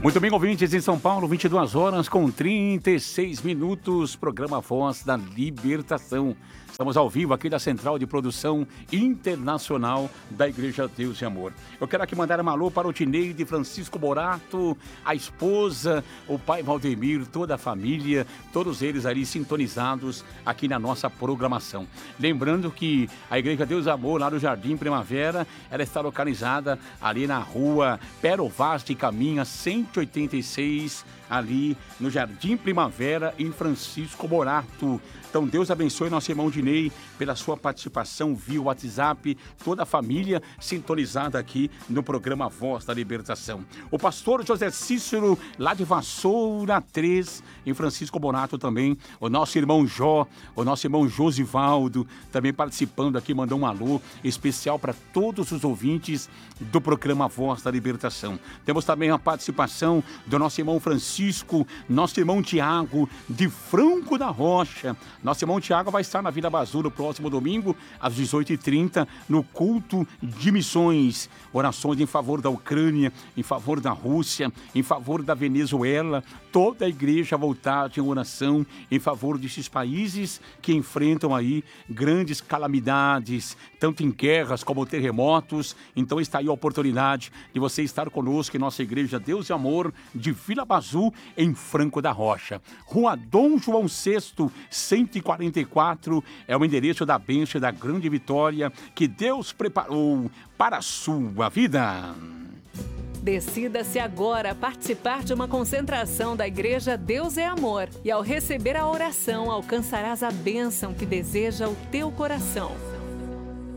Muito bem, ouvintes, em São Paulo, 22 horas com 36 minutos, programa Voz da Libertação. Estamos ao vivo aqui da Central de Produção Internacional da Igreja Deus e Amor. Eu quero aqui mandar um alô para o Tineide Francisco Borato, a esposa, o pai Valdemir, toda a família, todos eles ali sintonizados aqui na nossa programação. Lembrando que a Igreja Deus e Amor, lá no Jardim Primavera, ela está localizada ali na rua Pero Vaz de Caminha, 186, ali no Jardim Primavera, em Francisco Borato. Então, Deus abençoe nosso irmão Dinei pela sua participação via WhatsApp, toda a família sintonizada aqui no programa Voz da Libertação. O pastor José Cícero, lá de Vassoura 3, em Francisco Bonato também. O nosso irmão Jó, o nosso irmão Josivaldo, também participando aqui, mandou um alô especial para todos os ouvintes do programa Voz da Libertação. Temos também a participação do nosso irmão Francisco, nosso irmão Tiago, de Franco da Rocha. Nosso irmão Tiago vai estar na Vila Bazu no próximo domingo, às 18h30, no culto de missões. Orações em favor da Ucrânia, em favor da Rússia, em favor da Venezuela. Toda a igreja voltada em oração em favor desses países que enfrentam aí grandes calamidades, tanto em guerras como terremotos. Então está aí a oportunidade de você estar conosco em nossa Igreja Deus e Amor, de Vila Bazu, em Franco da Rocha. Rua Dom João VI, 144, é o endereço da bênção e da grande vitória que Deus preparou para a sua vida. Decida-se agora participar de uma concentração da Igreja Deus é Amor. E ao receber a oração, alcançarás a bênção que deseja o teu coração.